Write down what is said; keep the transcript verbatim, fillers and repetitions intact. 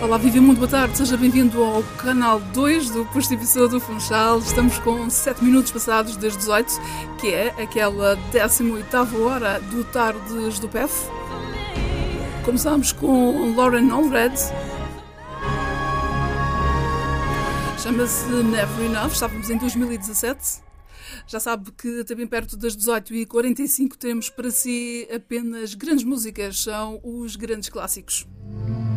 Olá, viva, muito boa tarde, seja bem-vindo ao canal dois do Posto Emissor do Funchal. Estamos com sete minutos passados das dezoito, que é aquela décima oitava hora do Tardes do P E F. Começamos com Lauren Allred. Chama-se Never Enough, estávamos em dois mil e dezassete. Já sabe que até bem perto das dezoito e quarenta e cinco temos para si apenas grandes músicas, são os grandes clássicos.